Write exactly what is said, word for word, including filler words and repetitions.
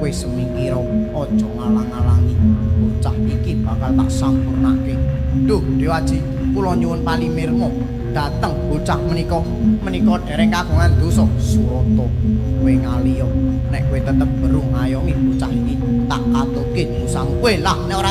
kowe semingkira aja ngalang-alangi bocah iki bakal tak sampurnake. Duh Dewaji, kula nyuwun palimirma dateng bocah menika menika dereng kagungan dosa. Surata kowe ngaliya nek kowe tetep beru ngayomi bocah iki tak katuke musang kowe lah nek ora